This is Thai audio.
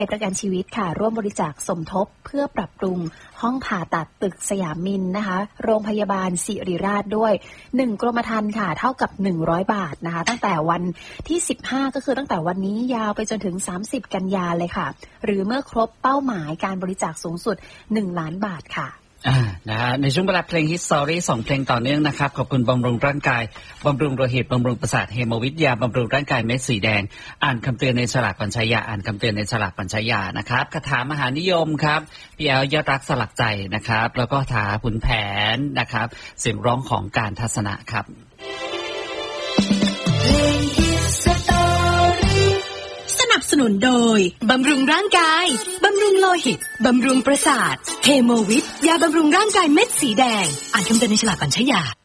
ประกันชีวิตค่ะร่วมบริจาคสมทบเพื่อปรับปรุงห้องผ่าตัดตึกสยามมินนะคะโรงพยาบาลศิริราชด้วย1กรมธรรม์ค่ะเท่ากับ100 บาทนะคะตั้งแต่วันที่15ก็คือตั้งแต่วันนี้ยาวไปจนถึง30กันยาเลยค่ะหรือเมื่อครบเป้าหมายการบริจาคสูงสุด1ล้านบาทค่ะนะฮะในช่วงเวลาเพลงฮิตสตอรี่2เพลงต่อเนื่องนะครับขอบคุณบำรุงร่างกายบำรุงโลหิตบำรุงประสาทเฮโมวิทยาบำรุงร่างกายเม็ดสีแดงอ่านคำเตือนในฉลากก่อนใช้ยาอ่านคำเตือนในฉลากก่อนใช้ยานะครับคาถามหานิยมครับพี่แอลยอดรักสลักใจนะครับแล้วก็ถาขุนแผนนะครับเสียงร้องของการทัศนะครับสนับสนุนโดยบำรุงร่างกายบำรุงโลหิตบำรุงประสาทเฮโมวิทยาบำรุงร่างกายเม็ดสีแดงอ่านคำเตือนในฉลากก่อนใช้ยา